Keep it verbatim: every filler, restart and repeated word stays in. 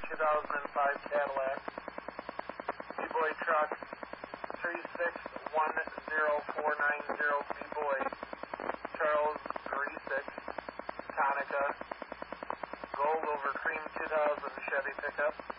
two thousand five Cadillac. B-Boy truck three six one zero four nine zero B-Boy. Charles Reesick, Tonica. Gold over cream two thousand Chevy pickup.